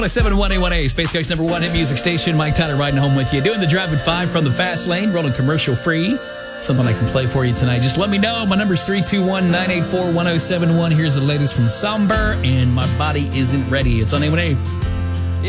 71818, Space Coast number one hit music station. Mike Tyler riding home with you. Doing the Drive at 5 from the fast lane, rolling commercial free. Something I can play for you tonight. Just let me know. My number's 321-984-1071. Here's the latest from Somber, and My Body Isn't Ready. It's on A1A.